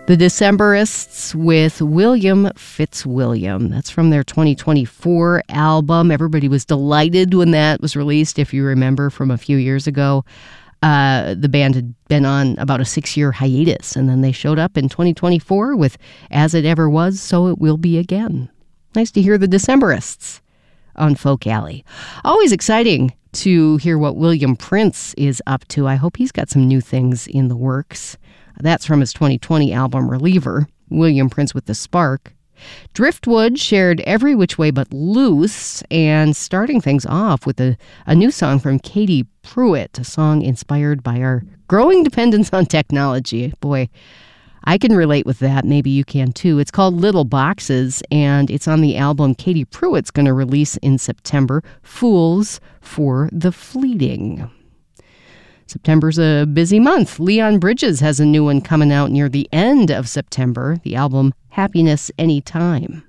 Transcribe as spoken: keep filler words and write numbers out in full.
The Decemberists with William Fitzwilliam. That's from their twenty twenty-four album. Everybody was delighted when that was released, if you remember from a few years ago. Uh, the band had been on about a six-year hiatus, and then they showed up in twenty twenty-four with As It Ever Was, So It Will Be Again. Nice to hear the Decemberists on Folk Alley. Always exciting to hear what William Prince is up to. I hope he's got some new things in the works. That's from his twenty twenty album, Reliever, William Prince with the Spark. Driftwood shared Every Which Way But Loose, and starting things off with a, a new song from Katie Pruitt, a song inspired by our growing dependence on technology. Boy, I can relate with that. Maybe you can too. It's called Little Boxes, and it's on the album Katie Pruitt's going to release in September, Fools for the Fleeting. September's a busy month. Leon Bridges has a new one coming out near the end of September, the album Happiness Anytime.